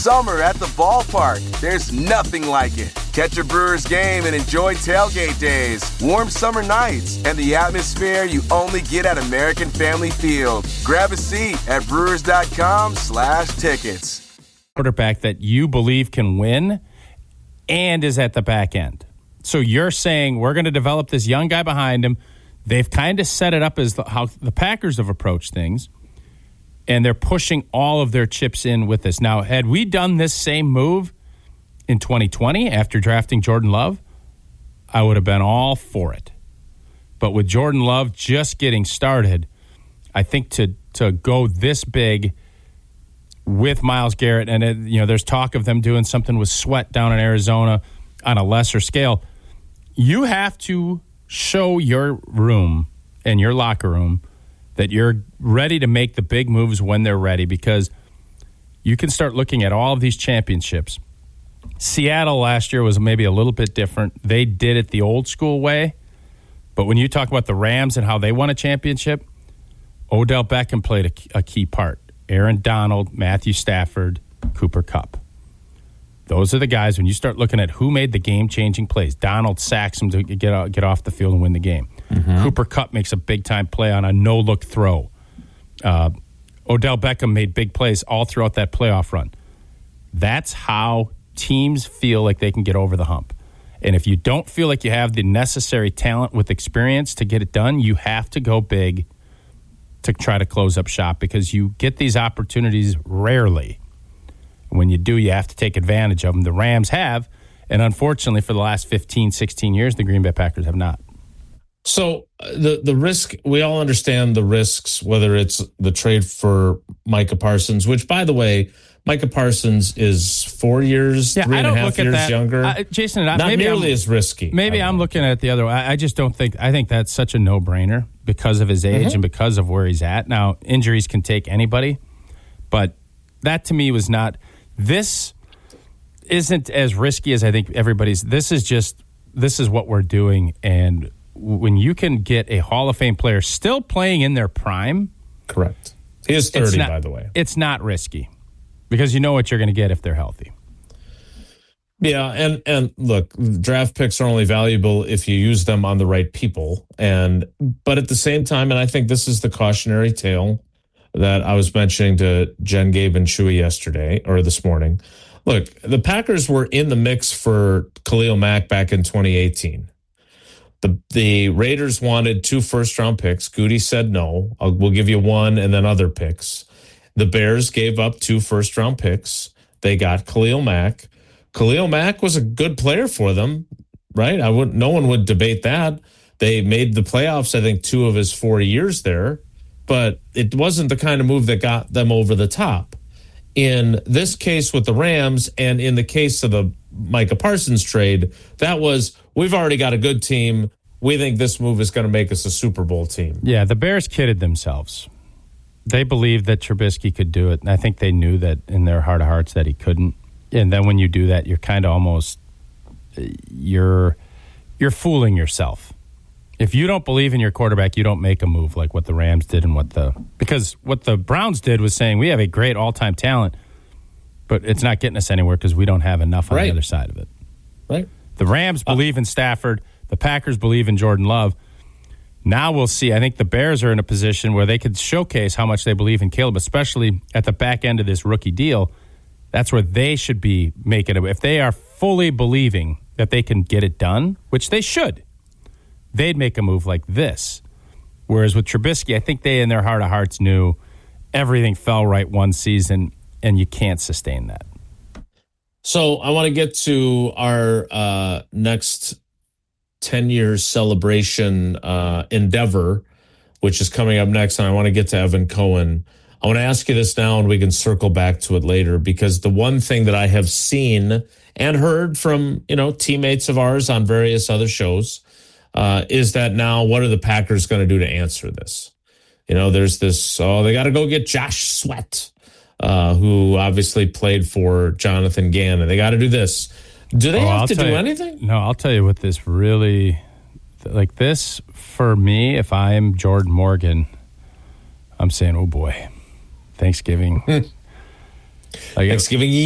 summer at the ballpark. There's nothing like it. Catch a Brewers game and enjoy tailgate days, warm summer nights, and the atmosphere you only get at American Family Field. Grab a seat at brewers.com/tickets. Quarterback that you believe can win and is at the back end. So you're saying we're going to develop this young guy behind him. They've kind of set it up as how the Packers have approached things, and they're pushing all of their chips in with this. Now, had we done this same move in 2020 after drafting Jordan Love, I would have been all for it. But with Jordan Love just getting started, I think to go this big with Myles Garrett, and there's talk of them doing something with Sweat down in Arizona on a lesser scale. You have to show your room and your locker room that you're ready to make the big moves when they're ready, because you can start looking at all of these championships. Seattle last year was maybe a little bit different. They did it the old school way. But when you talk about the Rams and how they won a championship, Odell Beckham played a key part. Aaron Donald, Matthew Stafford, Cooper Kupp. Those are the guys, when you start looking at who made the game-changing plays. Donald sacks him to get off the field and win the game. Mm-hmm. Cooper Kupp makes a big-time play on a no-look throw. Odell Beckham made big plays all throughout that playoff run. That's how teams feel like they can get over the hump. And if you don't feel like you have the necessary talent with experience to get it done, you have to go big to try to close up shop, because you get these opportunities rarely. When you do, you have to take advantage of them. The Rams have, and unfortunately for the last 15, 16 years, the Green Bay Packers have not. So the risk, we all understand the risks, whether it's the trade for Micah Parsons, which, by the way, Micah Parsons is 4 years, 3.5 years younger. Jason, not nearly as risky. Maybe I'm looking at it the other way. I just don't think – I think that's such a no-brainer because of his age and because of where he's at. Now, injuries can take anybody, but that to me was not – this isn't as risky as I think everybody's – this is what we're doing. And when you can get a Hall of Fame player still playing in their prime – correct. He is 30, by the way. It's not risky. Because you know what you're going to get if they're healthy. Yeah, and look, draft picks are only valuable if you use them on the right people. But at the same time, and I think this is the cautionary tale that I was mentioning to Jen, Gabe, and Chewy yesterday or this morning. Look, the Packers were in the mix for Khalil Mack back in 2018. The Raiders wanted 2 first-round picks. Goody said no. We'll give you 1 and then other picks. The Bears gave up 2 first-round picks. They got Khalil Mack. Khalil Mack was a good player for them, right? No one would debate that. They made the playoffs, I think, 2 of his 4 years there, but it wasn't the kind of move that got them over the top. In this case with the Rams, and in the case of the Micah Parsons trade, that was, we've already got a good team. We think this move is going to make us a Super Bowl team. Yeah, the Bears kidded themselves. They believed that Trubisky could do it, and I think they knew that in their heart of hearts that he couldn't. And then when you do that, you're kind of almost you're fooling yourself. If you don't believe in your quarterback, you don't make a move like what the Rams did because what the Browns did was saying we have a great all-time talent, but it's not getting us anywhere because we don't have enough on the other side of it. Right. The Rams believe in Stafford. The Packers believe in Jordan Love. Now we'll see. I think the Bears are in a position where they could showcase how much they believe in Caleb, especially at the back end of this rookie deal. That's where they should be making it. If they are fully believing that they can get it done, which they should, they'd make a move like this. Whereas with Trubisky, I think they in their heart of hearts knew everything fell right one season, and you can't sustain that. So I want to get to our next 10 years celebration endeavor, which is coming up next. And I want to get to Evan Cohen. I want to ask you this now, and we can circle back to it later, because the one thing that I have seen and heard from, teammates of ours on various other shows is that now what are the Packers going to do to answer this? There's this, they got to go get Josh Sweat, who obviously played for Jonathan Gannon. They got to do this. Do they have to do anything? No, I'll tell you what this really, like this, for me, if I'm Jordan Morgan, I'm saying, oh boy, Thanksgiving. Thanksgiving